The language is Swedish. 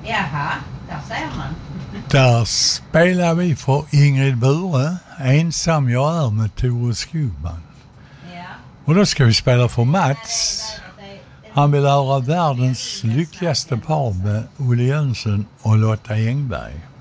Jaha, där ser man. Där spelar vi för Ingrid Bure, Ensam jag är med Tore Skogman. Ja. Och då ska vi spela för Mats. Han vill höra världens lyckligaste par med Olle Jönsson och Lotta Engberg.